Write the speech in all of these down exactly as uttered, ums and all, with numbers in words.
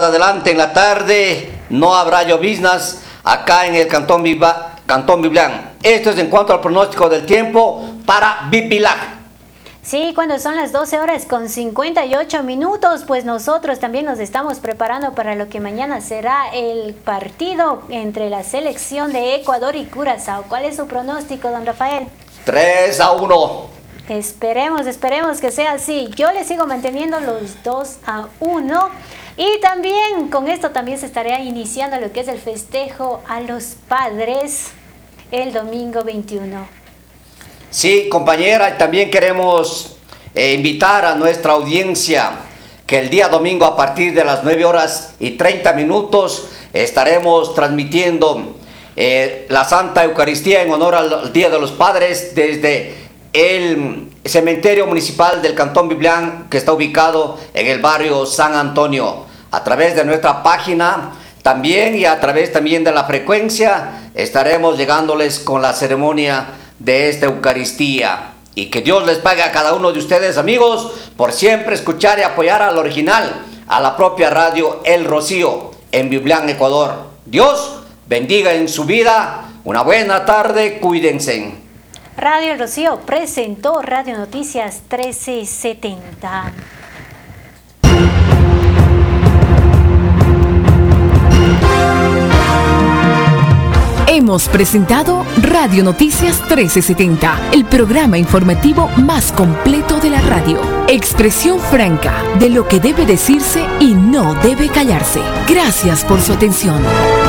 adelante en la tarde no habrá lloviznas acá en el Cantón, Viva, Cantón Biblián. Esto es en cuanto al pronóstico del tiempo para Bipilac. Sí, cuando son las doce horas con cincuenta y ocho minutos, pues nosotros también nos estamos preparando para lo que mañana será el partido entre la selección de Ecuador y Curazao. ¿Cuál es su pronóstico, don Rafael? tres a uno. Esperemos, esperemos que sea así. Yo le sigo manteniendo los dos a uno. Y también con esto también se estará iniciando lo que es el festejo a los padres el domingo veintiuno. Sí, compañera, y también queremos eh, invitar a nuestra audiencia que el día domingo a partir de las nueve horas y treinta minutos estaremos transmitiendo eh, la Santa Eucaristía en honor al Día de los Padres desde el cementerio municipal del Cantón Biblián, que está ubicado en el barrio San Antonio. A través de nuestra página también y a través también de la frecuencia estaremos llegándoles con la ceremonia de esta Eucaristía. Y que Dios les pague a cada uno de ustedes, amigos, por siempre escuchar y apoyar al original, a la propia radio El Rocío en Biblián, Ecuador. Dios bendiga en su vida. Una buena tarde, cuídense. Radio El Rocío presentó Radio Noticias trece setenta. Hemos presentado Radio Noticias trece setenta, el programa informativo más completo de la radio. Expresión franca de lo que debe decirse y no debe callarse. Gracias por su atención.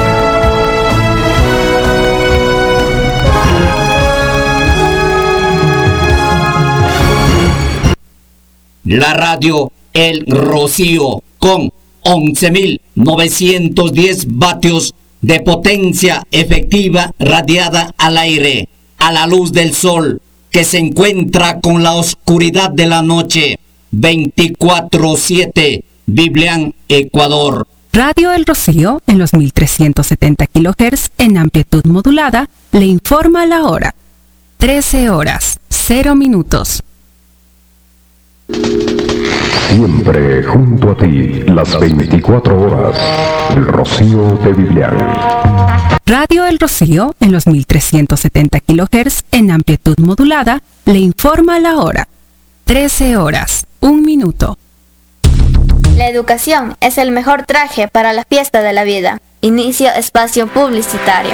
La radio El Rocío con once mil novecientos diez vatios de potencia efectiva radiada al aire, a la luz del sol, que se encuentra con la oscuridad de la noche, veinticuatro siete, Biblián, Ecuador. Radio El Rocío, en los mil trescientos setenta kilohertz en amplitud modulada, le informa la hora. trece horas, cero minutos. Siempre junto a ti, las veinticuatro horas. El Rocío de Biblián. Radio El Rocío, en los mil trescientos setenta kilohertz en amplitud modulada, le informa la hora. trece horas, un minuto. La educación es el mejor traje para la fiesta de la vida. Inicio espacio publicitario.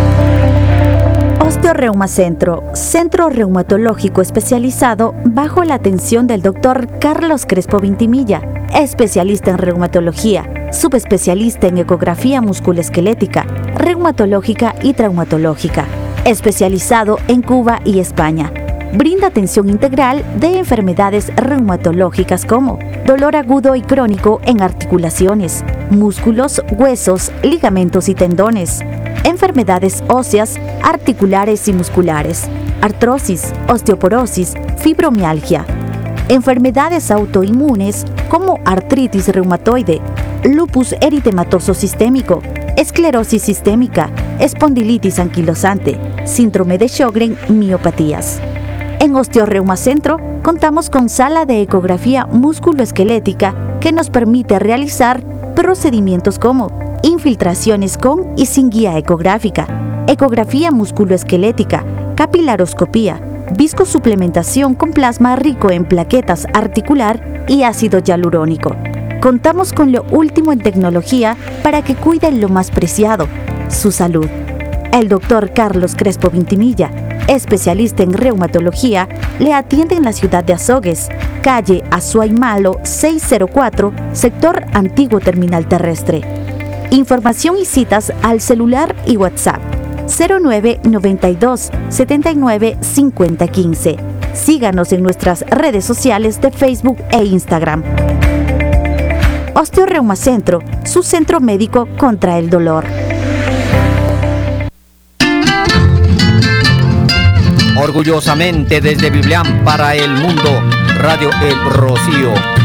Osteoreuma Centro, centro reumatológico especializado bajo la atención del doctor Carlos Crespo Vintimilla, especialista en reumatología, subespecialista en ecografía musculoesquelética, reumatológica y traumatológica, especializado en Cuba y España. Brinda atención integral de enfermedades reumatológicas como dolor agudo y crónico en articulaciones, músculos, huesos, ligamentos y tendones, enfermedades óseas, articulares y musculares, artrosis, osteoporosis, fibromialgia, enfermedades autoinmunes como artritis reumatoide, lupus eritematoso sistémico, esclerosis sistémica, espondilitis anquilosante, síndrome de Sjögren, miopatías. En Osteoreuma Centro contamos con sala de ecografía musculoesquelética que nos permite realizar procedimientos como infiltraciones con y sin guía ecográfica, ecografía musculoesquelética, capilaroscopía, viscosuplementación con plasma rico en plaquetas articular y ácido hialurónico. Contamos con lo último en tecnología para que cuiden lo más preciado, su salud. El doctor Carlos Crespo Vintimilla, especialista en reumatología, le atiende en la ciudad de Azogues, calle Azuay Malo seiscientos cuatro, sector Antiguo Terminal Terrestre. Información y citas al celular y WhatsApp cero nueve noventa y dos setenta y nueve cincuenta quince. Síganos en nuestras redes sociales de Facebook e Instagram. Osteoreuma Centro, su centro médico contra el dolor. Orgullosamente desde Biblián para el mundo, Radio El Rocío.